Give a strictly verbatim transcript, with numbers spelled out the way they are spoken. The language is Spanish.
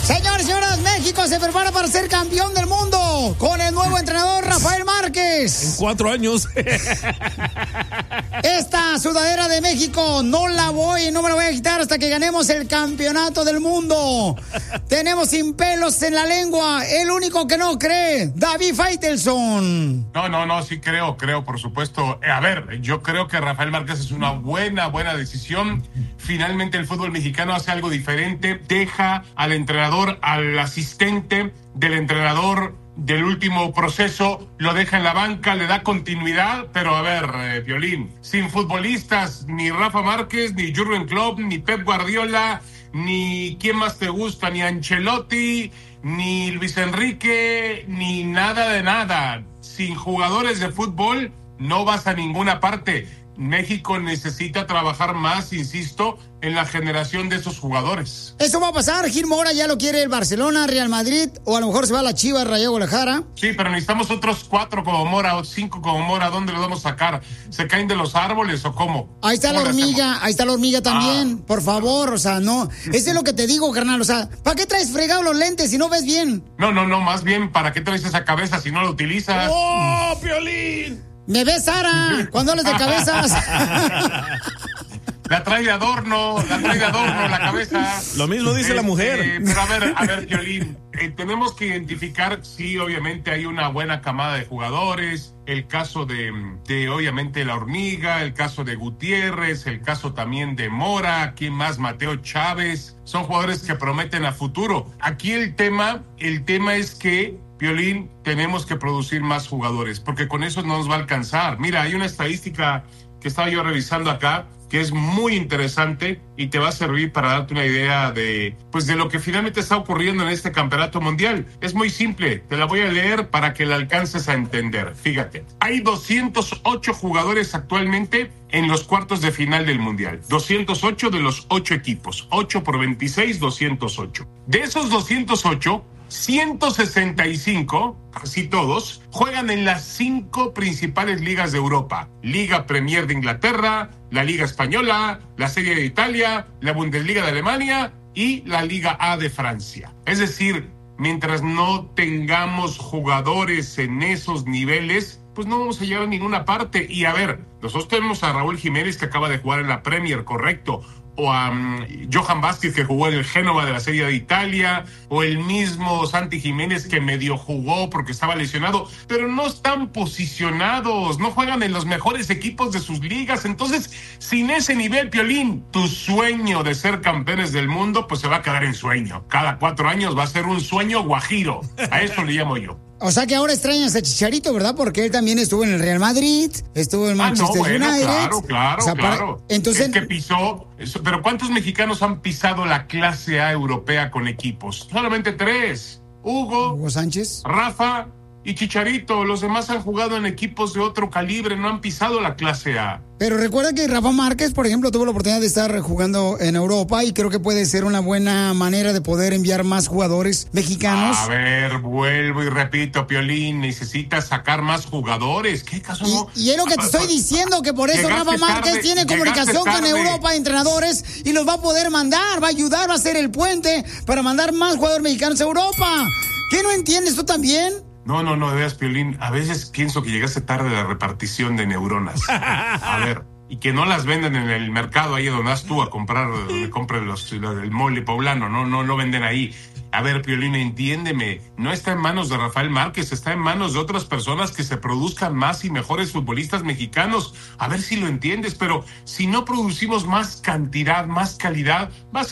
Señores y señoras, México se prepara para ser campeón del mundo con el nuevo entrenador Rafael Márquez. En cuatro años. Esta sudadera de México no la voy, no me la voy a quitar hasta que ganemos el campeonato del mundo. Tenemos sin pelos en la lengua, el único que no cree, David Faitelson. No, no, no, sí creo, creo, por supuesto. A ver, yo creo que Rafael Márquez es una buena, buena decisión. Finalmente el fútbol mexicano hace algo diferente, deja al entrenador, al asistente del entrenador del último proceso, lo deja en la banca, le da continuidad, pero a ver, eh, Violín, sin futbolistas, ni Rafa Márquez, ni Jürgen Klopp, ni Pep Guardiola, ni quién más te gusta, ni Ancelotti, ni Luis Enrique, ni nada de nada. Sin jugadores de fútbol no vas a ninguna parte. México necesita trabajar más, insisto, en la generación de esos jugadores. Eso va a pasar. Gil Mora ya lo quiere el Barcelona, Real Madrid, o a lo mejor se va a la Chivas, Rayo Guadalajara. Sí, pero necesitamos otros cuatro como Mora o cinco como Mora. ¿Dónde los vamos a sacar? ¿Se caen de los árboles o cómo? Ahí está la hormiga, ahí está la hormiga también. Ah. Por favor, o sea, no. Eso es lo que te digo, carnal. O sea, ¿para qué traes fregados los lentes si no ves bien? No, no, no, más bien, ¿para qué traes esa cabeza si no la utilizas? ¡Oh, Piolín! Me ves, Sara, cuando hablas de cabezas. La trae de adorno, la trae de adorno, la cabeza. Lo mismo dice eh, la mujer. Eh, pero a ver, a ver, Piolín, eh, tenemos que identificar, sí, obviamente hay una buena camada de jugadores, el caso de, de, obviamente, la hormiga, el caso de Gutiérrez, el caso también de Mora, ¿quién más? Mateo Chávez, son jugadores que prometen a futuro. Aquí el tema, el tema es que Piolín, tenemos que producir más jugadores, porque con eso no nos va a alcanzar. Mira, hay una estadística que estaba yo revisando acá, que es muy interesante y te va a servir para darte una idea de, pues, de lo que finalmente está ocurriendo en este campeonato mundial. Es muy simple, te la voy a leer para que la alcances a entender. Fíjate, hay doscientos ocho jugadores actualmente en los cuartos de final del mundial. doscientos ocho de los ocho equipos. ocho por veintiséis, doscientos ocho. De esos doscientos ocho, ciento sesenta y cinco, casi todos, juegan en las cinco principales ligas de Europa. Liga Premier de Inglaterra, la Liga Española, la Serie de Italia, la Bundesliga de Alemania y la Liga A de Francia. Es decir, mientras no tengamos jugadores en esos niveles, pues no vamos a llegar a ninguna parte. Y a ver, nosotros tenemos a Raúl Jiménez, que acaba de jugar en la Premier, correcto, o a um, Johan Vázquez, que jugó en el Génova de la Serie de Italia, o el mismo Santi Jiménez, que medio jugó porque estaba lesionado, pero no están posicionados, no juegan en los mejores equipos de sus ligas. Entonces, sin ese nivel, Piolín, tu sueño de ser campeones del mundo, pues se va a quedar en sueño. Cada cuatro años va a ser un sueño guajiro, a eso le llamo yo. O sea que ahora extrañas a Chicharito, ¿verdad? Porque él también estuvo en el Real Madrid, estuvo en Manchester ah, no, bueno, United. Claro, claro, o sea, claro. Para... Entonces... Es que pisó... Eso, pero ¿cuántos mexicanos han pisado la clase A europea con equipos? Solamente tres. Hugo, Hugo Sánchez, Rafa y Chicharito. Los demás han jugado en equipos de otro calibre, no han pisado la clase A. Pero recuerda que Rafa Márquez, por ejemplo, tuvo la oportunidad de estar jugando en Europa y creo que puede ser una buena manera de poder enviar más jugadores mexicanos. A ver, vuelvo y repito, Piolín, necesitas sacar más jugadores. ¿Qué caso no? Y, y es lo que te estoy diciendo, que por eso Rafa Márquez tarde, tiene comunicación tarde. con Europa, entrenadores, y los va a poder mandar, va a ayudar, va a ser el puente para mandar más jugadores mexicanos a Europa. ¿Qué no entiendes tú también? No, no, no, de veras, Piolín, a veces pienso que llegaste tarde a la repartición de neuronas. A ver, y que no las venden en el mercado ahí donde vas tú a comprar, donde compren los, los del mole poblano, no, no, no venden ahí. A ver, Piolín, entiéndeme, no está en manos de Rafael Márquez, está en manos de otras personas que se produzcan más y mejores futbolistas mexicanos. A ver si lo entiendes, pero si no producimos más cantidad, más calidad, vas